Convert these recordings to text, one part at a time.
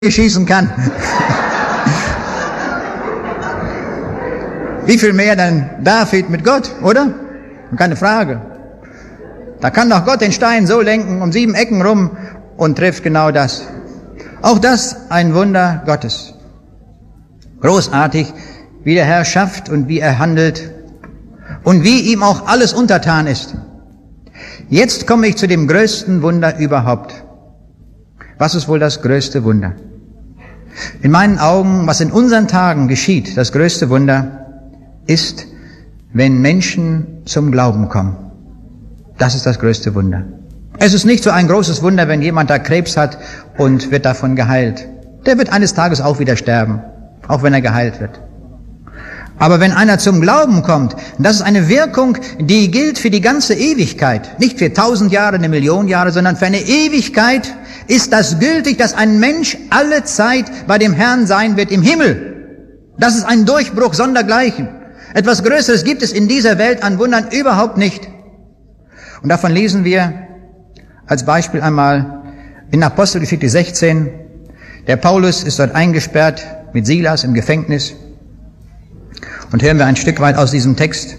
schießen kann. Wie viel mehr dann David mit Gott, oder? Keine Frage. Da kann doch Gott den Stein so lenken um 7 Ecken rum und trifft genau das. Auch das ein Wunder Gottes. Großartig, wie der Herr schafft und wie er handelt und wie ihm auch alles untertan ist. Jetzt komme ich zu dem größten Wunder überhaupt. Was ist wohl das größte Wunder? In meinen Augen, was in unseren Tagen geschieht, das größte Wunder, ist, wenn Menschen zum Glauben kommen. Das ist das größte Wunder. Es ist nicht so ein großes Wunder, wenn jemand da Krebs hat und wird davon geheilt. Der wird eines Tages auch wieder sterben, auch wenn er geheilt wird. Aber wenn einer zum Glauben kommt, das ist eine Wirkung, die gilt für die ganze Ewigkeit. Nicht für 1000 Jahre, 1 Million Jahre, sondern für eine Ewigkeit ist das gültig, dass ein Mensch alle Zeit bei dem Herrn sein wird im Himmel. Das ist ein Durchbruch sondergleichen. Etwas Größeres gibt es in dieser Welt an Wundern überhaupt nicht. Und davon lesen wir als Beispiel einmal in Apostelgeschichte 16. Der Paulus ist dort eingesperrt mit Silas im Gefängnis. Und hören wir ein Stück weit aus diesem Text.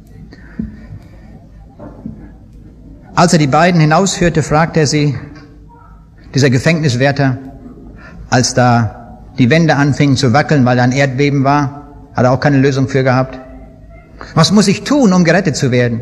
Als er die beiden hinausführte, fragte er sie, dieser Gefängniswärter, als da die Wände anfingen zu wackeln, weil da ein Erdbeben war, hat er auch keine Lösung für gehabt. Was muss ich tun, um gerettet zu werden?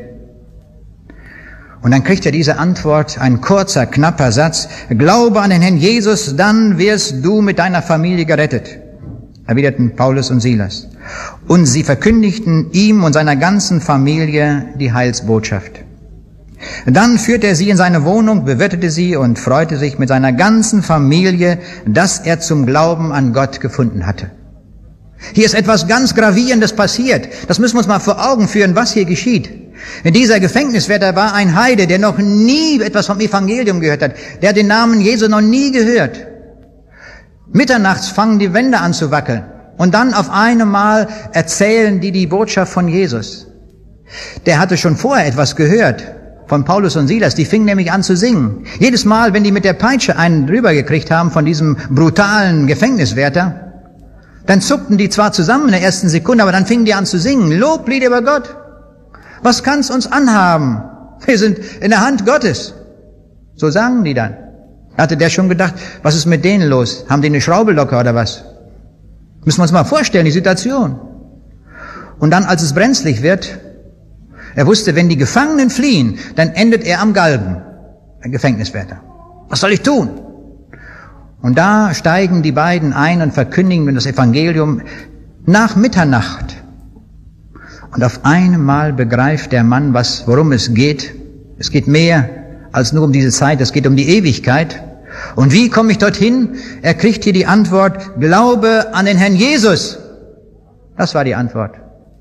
Und dann kriegt er diese Antwort, ein kurzer, knapper Satz, Glaube an den Herrn Jesus, dann wirst du mit deiner Familie gerettet, erwiderten Paulus und Silas. Und sie verkündigten ihm und seiner ganzen Familie die Heilsbotschaft. Dann führte er sie in seine Wohnung, bewirtete sie und freute sich mit seiner ganzen Familie, dass er zum Glauben an Gott gefunden hatte. Hier ist etwas ganz Gravierendes passiert. Das müssen wir uns mal vor Augen führen, was hier geschieht. Dieser Gefängniswärter war ein Heide, der noch nie etwas vom Evangelium gehört hat. Der hat den Namen Jesu noch nie gehört. Mitternachts fangen die Wände an zu wackeln. Und dann auf einmal erzählen die Botschaft von Jesus. Der hatte schon vorher etwas gehört von Paulus und Silas. Die fingen nämlich an zu singen. Jedes Mal, wenn die mit der Peitsche einen drüber gekriegt haben von diesem brutalen Gefängniswärter, dann zuckten die zwar zusammen in der ersten Sekunde, aber dann fingen die an zu singen. Loblied über Gott. Was kann's uns anhaben? Wir sind in der Hand Gottes. So sangen die dann. Hatte der schon gedacht, was ist mit denen los? Haben die eine Schraube locker oder was? Müssen wir uns mal vorstellen, die Situation. Und dann, als es brenzlig wird, er wusste, wenn die Gefangenen fliehen, dann endet er am Galgen, ein Gefängniswärter. Was soll ich tun? Und da steigen die beiden ein und verkündigen das Evangelium nach Mitternacht. Und auf einmal begreift der Mann, worum es geht. Es geht mehr als nur um diese Zeit, es geht um die Ewigkeit. Und wie komme ich dorthin? Er kriegt hier die Antwort, Glaube an den Herrn Jesus. Das war die Antwort.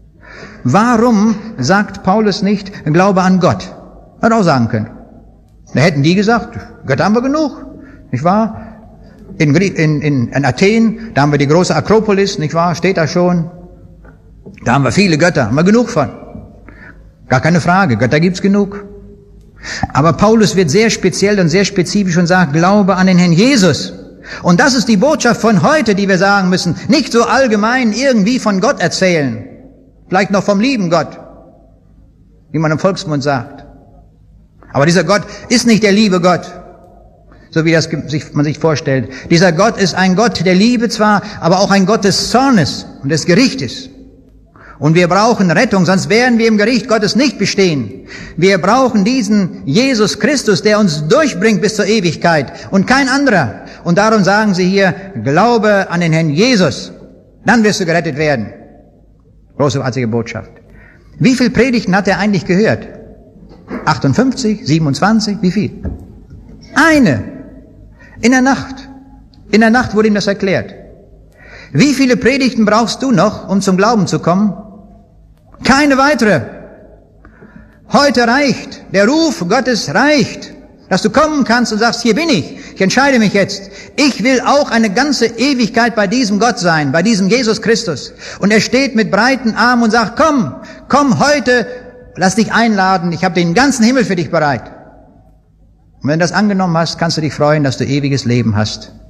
Warum sagt Paulus nicht, Glaube an Gott? Hätte auch sagen können. Da hätten die gesagt, Gott haben wir genug, nicht wahr? In Athen, da haben wir die große Akropolis, nicht wahr? Steht da schon. Da haben wir viele Götter, haben wir genug von. Gar keine Frage, Götter gibt's genug. Aber Paulus wird sehr speziell und sehr spezifisch und sagt, Glaube an den Herrn Jesus. Und das ist die Botschaft von heute, die wir sagen müssen. Nicht so allgemein irgendwie von Gott erzählen. Vielleicht noch vom lieben Gott, wie man im Volksmund sagt. Aber dieser Gott ist nicht der liebe Gott, so wie man sich vorstellt. Dieser Gott ist ein Gott der Liebe zwar, aber auch ein Gott des Zornes und des Gerichtes. Und wir brauchen Rettung, sonst werden wir im Gericht Gottes nicht bestehen. Wir brauchen diesen Jesus Christus, der uns durchbringt bis zur Ewigkeit und kein anderer. Und darum sagen sie hier, Glaube an den Herrn Jesus, dann wirst du gerettet werden. Großartige Botschaft. Wie viel Predigten hat er eigentlich gehört? 58, 27, wie viel? Eine. In der Nacht. In der Nacht wurde ihm das erklärt. Wie viele Predigten brauchst du noch, um zum Glauben zu kommen? Keine weitere. Heute reicht. Der Ruf Gottes reicht. Dass du kommen kannst und sagst, hier bin ich. Ich entscheide mich jetzt. Ich will auch eine ganze Ewigkeit bei diesem Gott sein, bei diesem Jesus Christus. Und er steht mit breiten Armen und sagt, komm heute, lass dich einladen. Ich habe den ganzen Himmel für dich bereit. Und wenn du das angenommen hast, kannst du dich freuen, dass du ewiges Leben hast.